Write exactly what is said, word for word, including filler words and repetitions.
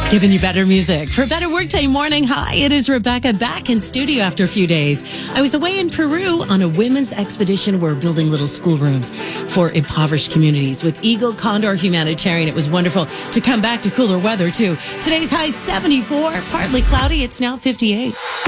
Giving you better music for a better workday morning. Hi, it is Rebecca back in studio after a few days. I was away in Peru on a women's expedition. We're building little schoolrooms for impoverished communities with Eagle Condor Humanitarian. It was wonderful to come back to cooler weather too. Today's high seventy-four, partly cloudy. It's now fifty-eight.